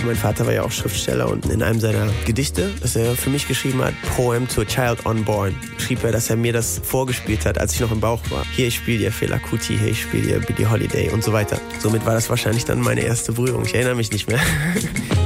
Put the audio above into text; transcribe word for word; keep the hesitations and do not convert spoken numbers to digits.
Mein Vater war ja auch Schriftsteller und in einem seiner Gedichte, das er für mich geschrieben hat, Poem to a Child Unborn, schrieb er, dass er mir das vorgespielt hat, als ich noch im Bauch war. Hier, ich spiele dir Fela Kuti, hier, ich spiele dir Billie Holiday und so weiter. Somit war das wahrscheinlich dann meine erste Berührung. Ich erinnere mich nicht mehr.